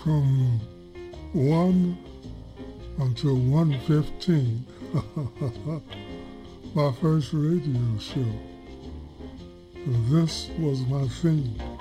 from 1 until 1:15. My first radio show. This was my theme.